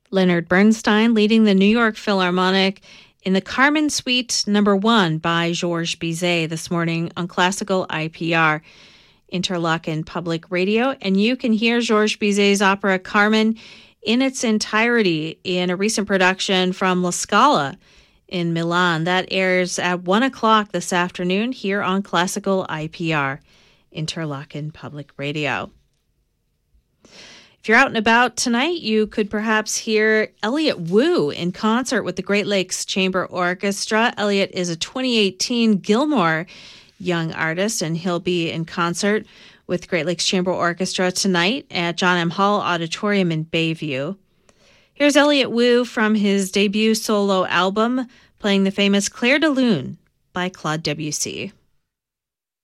Leonard Bernstein leading the New York Philharmonic in the Carmen Suite No. 1 by Georges Bizet this morning on Classical IPR, Interlochen Public Radio. And you can hear Georges Bizet's opera Carmen in its entirety in a recent production from La Scala in Milan. That airs at 1 o'clock this afternoon here on Classical IPR, Interlochen Public Radio. If you're out and about tonight, you could perhaps hear Elliott Wu in concert with the Great Lakes Chamber Orchestra. Elliott is a 2018 Gilmore Young Artist, and he'll be in concert with Great Lakes Chamber Orchestra tonight at John M. Hall Auditorium in Bayview. Here's Elliott Wu from his debut solo album, playing the famous Clair de Lune by Claude Debussy.